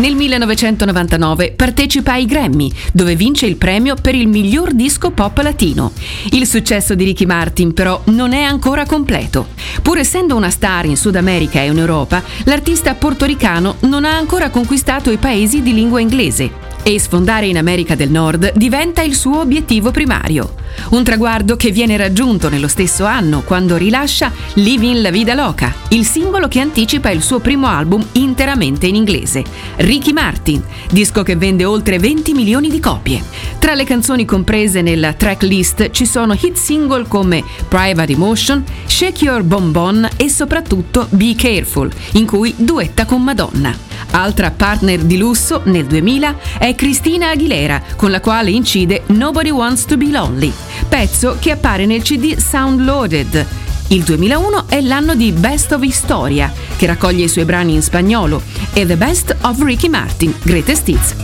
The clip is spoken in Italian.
Nel 1999 partecipa ai Grammy, dove vince il premio per il miglior disco pop latino. Il successo di Ricky Martin però non è ancora completo. Pur essendo una star in Sud America e in Europa, l'artista portoricano non ha ancora conquistato i paesi di lingua inglese e sfondare in America del Nord diventa il suo obiettivo primario. Un traguardo che viene raggiunto nello stesso anno quando rilascia Living la Vida Loca, il singolo che anticipa il suo primo album interamente in inglese, Ricky Martin, disco che vende oltre 20 milioni di copie. Tra le canzoni comprese nella tracklist ci sono hit single come Private Emotion, Shake Your Bon Bon e soprattutto Be Careful, in cui duetta con Madonna. Altra partner di lusso nel 2000 è Christina Aguilera, con la quale incide Nobody Wants to Be Lonely, pezzo che appare nel CD Sound Loaded. Il 2001 è l'anno di Best of Historia, che raccoglie i suoi brani in spagnolo, e The Best of Ricky Martin, Greatest Hits